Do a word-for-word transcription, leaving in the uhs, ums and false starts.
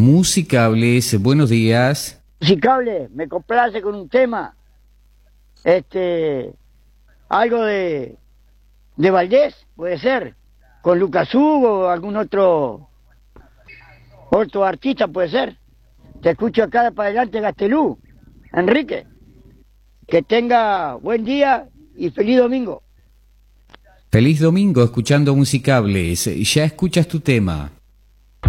Musicables, buenos días. Musicable, me complace con un tema, este, algo de, de Valdés, puede ser, con Lucas Hugo o algún otro, otro artista puede ser. Te escucho acá para adelante, Gastelú, Enrique, que tenga buen día y feliz domingo. Feliz domingo escuchando Musicables, ya escuchas tu tema.